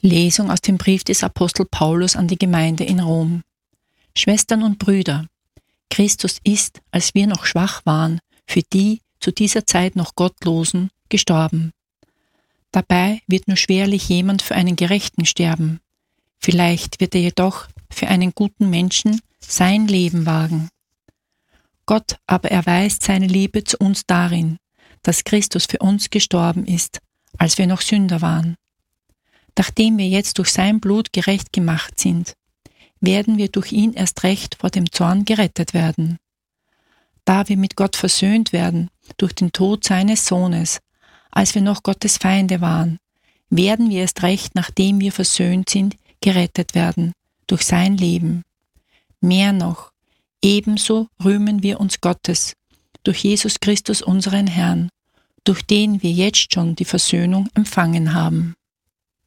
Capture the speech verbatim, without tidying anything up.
Lesung aus dem Brief des Apostel Paulus an die Gemeinde in Rom. Schwestern und Brüder, Christus ist, als wir noch schwach waren, für die zu dieser Zeit noch Gottlosen gestorben. Dabei wird nur schwerlich jemand für einen Gerechten sterben. Vielleicht wird er jedoch für einen guten Menschen sein Leben wagen. Gott aber erweist seine Liebe zu uns darin, dass Christus für uns gestorben ist, als wir noch Sünder waren. Nachdem wir jetzt durch sein Blut gerecht gemacht sind, werden wir durch ihn erst recht vor dem Zorn gerettet werden. Da wir mit Gott versöhnt werden durch den Tod seines Sohnes, als wir noch Gottes Feinde waren, werden wir erst recht, nachdem wir versöhnt sind, gerettet werden durch sein Leben. Mehr noch, ebenso rühmen wir uns Gottes, durch Jesus Christus unseren Herrn, durch den wir jetzt schon die Versöhnung empfangen haben.